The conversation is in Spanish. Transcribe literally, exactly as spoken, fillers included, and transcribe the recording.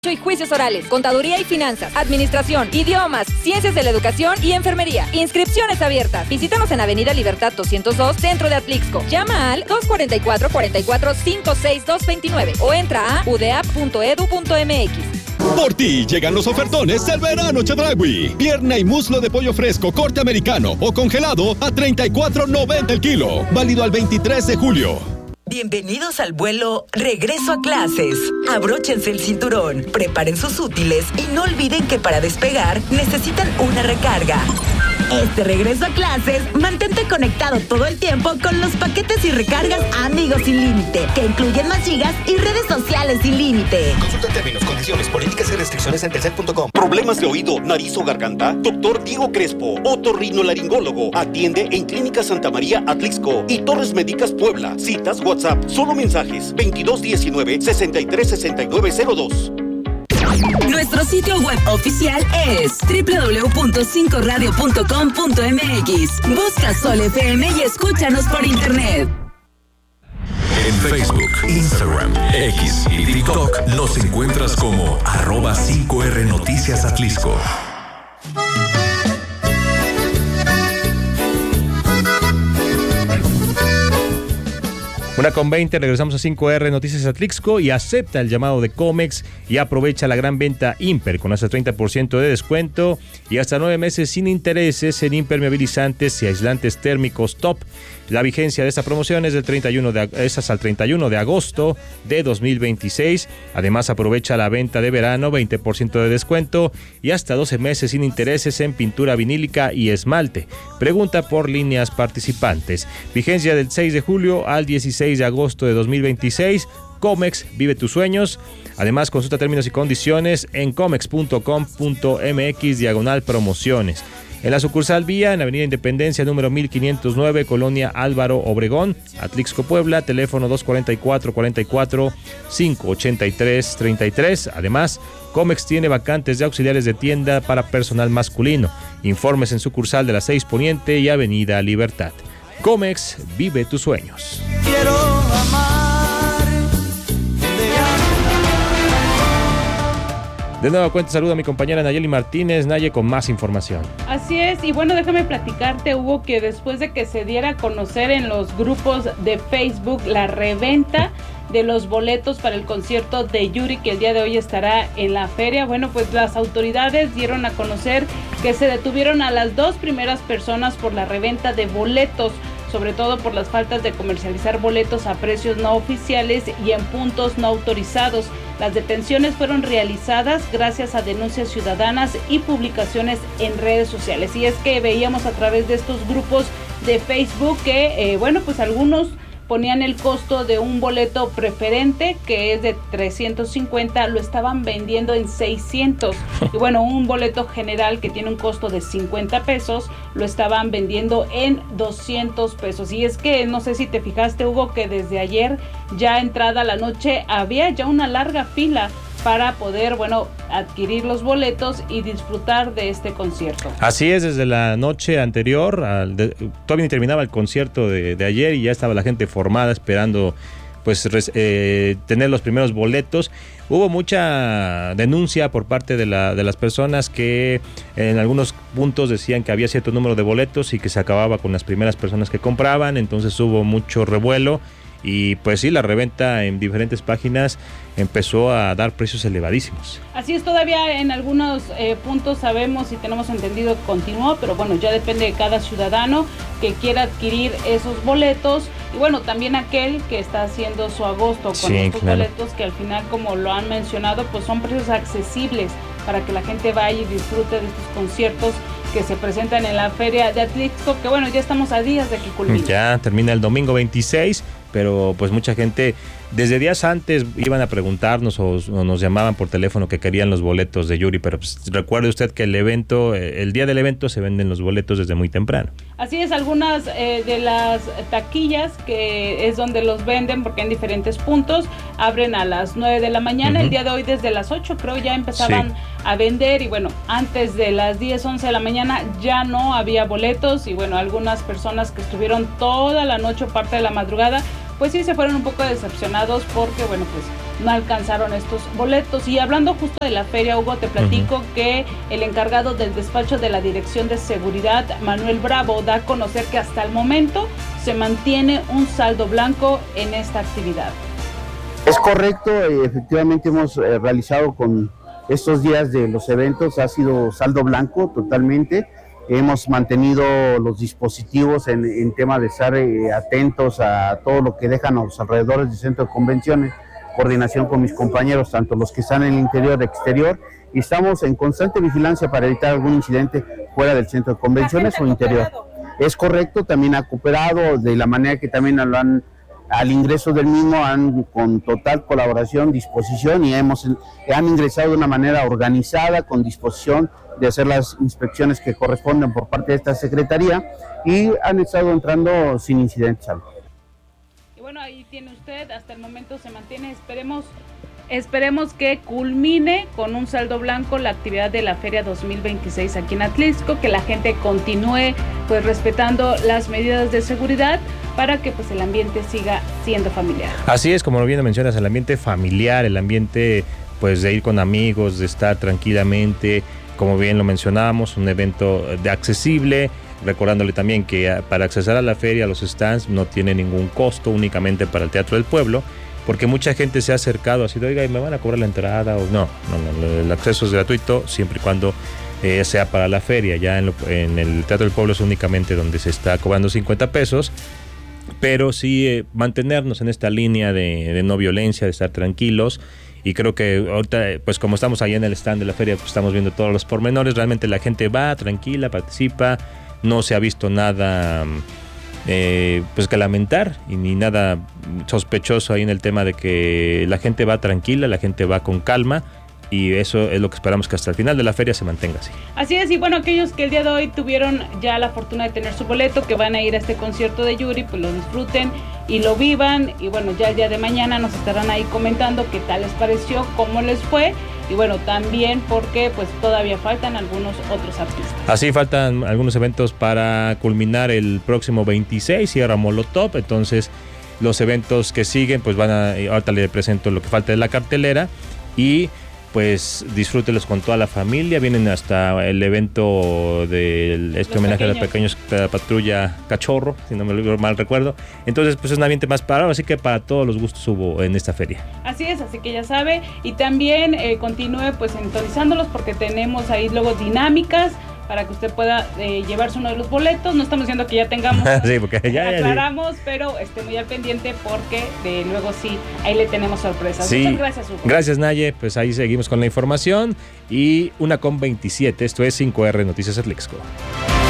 y juicios orales, contaduría y finanzas, administración, idiomas, ciencias de la educación y enfermería. Inscripciones abiertas. Visítanos en Avenida Libertad doscientos dos, Centro de Atlixco. Llama al dos cuatro cuatro, cuatro cuatro cinco seis dos dos nueve o entra a u d a p punto e d u punto m x. Por ti llegan los ofertones del verano Chedraui. Pierna y muslo de pollo fresco, corte americano o congelado a treinta y cuatro noventa el kilo. Válido al veintitrés de julio. Bienvenidos al vuelo Regreso a Clases. Abróchense el cinturón, preparen sus útiles y no olviden que para despegar necesitan una recarga. Este regreso a clases, mantente conectado todo el tiempo con los paquetes y recargas Amigos Sin Límite, que incluyen más gigas y redes sociales sin límite. Consulta términos, condiciones, políticas y restricciones en telcel punto com. ¿Problemas de oído, nariz o garganta? Doctor Diego Crespo, otorrinolaringólogo. Atiende en Clínica Santa María Atlixco y Torres Médicas Puebla. Citas WhatsApp, solo mensajes veintidós diecinueve, sesenta y tres sesenta y nueve cero dos. Nuestro sitio web oficial es doble u doble u doble u punto cinco radio punto com punto m x. Busca Sol F M y escúchanos por internet. En Facebook, Instagram, X y TikTok nos encuentras como arroba cinco R Noticias Atlixco. Una con veinte, regresamos a cinco R Noticias Atlixco y acepta el llamado de Comex y aprovecha la gran venta Imper con hasta treinta por ciento de descuento y hasta nueve meses sin intereses en impermeabilizantes y aislantes térmicos Top. La vigencia de esta promoción es, del treinta y uno de, es hasta el treinta y uno de agosto de dos mil veintiséis. Además, aprovecha la venta de verano, veinte por ciento de descuento y hasta doce meses sin intereses en pintura vinílica y esmalte. Pregunta por líneas participantes. Vigencia del seis de julio al dieciséis de agosto de dos mil veintiséis. Comex, vive tus sueños. Además, consulta términos y condiciones en comex punto com punto m x diagonal promociones. En la sucursal Vía, en Avenida Independencia, número mil quinientos nueve, Colonia Álvaro Obregón, Atlixco, Puebla, teléfono dos cuatro cuatro, cuatro cuatro, cinco ocho tres, tres tres. Además, Comex tiene vacantes de auxiliares de tienda para personal masculino. Informes en sucursal de la seis Poniente y Avenida Libertad. Comex, vive tus sueños. Quiero amar. De nueva cuenta, saludo a mi compañera Nayeli Martínez. Naye, con más información. Así es, y bueno, déjame platicarte, Hugo, que después de que se diera a conocer en los grupos de Facebook la reventa de los boletos para el concierto de Yuri, que el día de hoy estará en la feria, bueno, pues las autoridades dieron a conocer que se detuvieron a las dos primeras personas por la reventa de boletos, sobre todo por las faltas de comercializar boletos a precios no oficiales y en puntos no autorizados. Las detenciones fueron realizadas gracias a denuncias ciudadanas y publicaciones en redes sociales. Y es que veíamos a través de estos grupos de Facebook que, eh, bueno, pues algunos ponían el costo de un boleto preferente, que es de trescientos cincuenta, lo estaban vendiendo en seiscientos. Y bueno, un boleto general que tiene un costo de cincuenta pesos, lo estaban vendiendo en doscientos pesos. Y es que no sé si te fijaste, Hugo, que desde ayer, ya entrada la noche, había ya una larga fila para poder, bueno, adquirir los boletos y disfrutar de este concierto. Así es, desde la noche anterior, al de, todavía ni terminaba el concierto de, de ayer y ya estaba la gente formada esperando pues res, eh, tener los primeros boletos. Hubo mucha denuncia por parte de, la, de las personas que en algunos puntos decían que había cierto número de boletos y que se acababa con las primeras personas que compraban, entonces hubo mucho revuelo. Y pues sí, la reventa en diferentes páginas empezó a dar precios elevadísimos. Así es, todavía en algunos eh, puntos sabemos y tenemos entendido que continuó, pero bueno, ya depende de cada ciudadano que quiera adquirir esos boletos. Y bueno, también aquel que está haciendo su agosto con sí, estos claro. boletos que al final, como lo han mencionado, pues son precios accesibles para que la gente vaya y disfrute de estos conciertos que se presentan en la feria de Atlixco, que bueno, ya estamos a días de que culmine. Ya termina el domingo veintiséis, pero pues mucha gente desde días antes iban a preguntarnos o, o nos llamaban por teléfono que querían los boletos de Yuri, pero pues, recuerde usted que el evento, el día del evento se venden los boletos desde muy temprano. Así es, algunas eh, de las taquillas que es donde los venden, porque en diferentes puntos abren a las nueve de la mañana, uh-huh. El día de hoy desde las ocho creo ya empezaban sí. a vender y bueno, antes de las diez, once de la mañana ya no había boletos y bueno, algunas personas que estuvieron toda la noche o parte de la madrugada, pues sí se fueron un poco decepcionados porque bueno, pues no alcanzaron estos boletos. Y hablando justo de la feria, Hugo, te platico uh-huh. que el encargado del despacho de la Dirección de Seguridad, Manuel Bravo, da a conocer que hasta el momento se mantiene un saldo blanco en esta actividad. Es correcto, efectivamente hemos eh, realizado con estos días de los eventos, ha sido saldo blanco totalmente. Hemos mantenido los dispositivos en, en tema de estar eh, atentos a todo lo que dejan a los alrededores del centro de convenciones, coordinación con mis compañeros, tanto los que están en el interior y exterior, y estamos en constante vigilancia para evitar algún incidente fuera del centro de convenciones o interior. Es correcto, también ha cooperado de la manera que también lo han, al ingreso del mismo, han con total colaboración, disposición, y hemos han ingresado de una manera organizada, con disposición de hacer las inspecciones que corresponden por parte de esta Secretaría, y han estado entrando sin incidentes. Y bueno, ahí tiene usted, hasta el momento se mantiene, esperemos esperemos que culmine con un saldo blanco la actividad de la Feria dos mil veintiséis aquí en Atlixco, que la gente continúe pues respetando las medidas de seguridad para que pues el ambiente siga siendo familiar. Así es, como bien lo mencionas, el ambiente familiar, el ambiente pues de ir con amigos, de estar tranquilamente, como bien lo mencionábamos, un evento de accesible, recordándole también que para acceder a la feria, los stands no tiene ningún costo, únicamente para el Teatro del Pueblo, porque mucha gente se ha acercado así de, oiga, ¿y me van a cobrar la entrada? O no, no, no, el acceso es gratuito siempre y cuando eh, sea para la feria. Ya en, lo, en el Teatro del Pueblo es únicamente donde se está cobrando cincuenta pesos, pero sí eh, mantenernos en esta línea de, de no violencia, de estar tranquilos. Y creo que ahorita, pues como estamos ahí en el stand de la feria, pues estamos viendo todos los pormenores. Realmente la gente va tranquila, participa, no se ha visto nada eh, pues que lamentar y ni nada sospechoso ahí en el tema de que la gente va tranquila, la gente va con calma. Y eso es lo que esperamos, que hasta el final de la feria se mantenga así. Así es, y bueno, aquellos que el día de hoy tuvieron ya la fortuna de tener su boleto, que van a ir a este concierto de Yuri, pues lo disfruten y lo vivan. Y bueno, ya el día de mañana nos estarán ahí comentando qué tal les pareció, cómo les fue. Y bueno, también porque pues todavía faltan algunos otros artistas. Así faltan algunos eventos para culminar el próximo veintiséis, cierra Molotov. Entonces los eventos que siguen pues van a, ahorita le presento lo que falta de la cartelera. Y pues disfrútelos con toda la familia. Vienen hasta el evento de este los homenaje pequeños. a los pequeños de la patrulla Cachorro, si no me lo mal recuerdo. Entonces pues es un ambiente más parado, así que para todos los gustos hubo en esta feria. Así es, así que ya sabe, y también eh, continúe pues sintonizándolos, porque tenemos ahí luego dinámicas para que usted pueda eh, llevarse uno de los boletos. No estamos diciendo que ya tengamos, sí, porque ya, ya aclaramos, sí. Pero esté muy al pendiente, porque de luego sí, ahí le tenemos sorpresas. Sí. Muchas gracias, Hugo. Gracias, Naye. Pues ahí seguimos con la información. Y una con veintisiete, esto es cinco R Noticias Atlixco.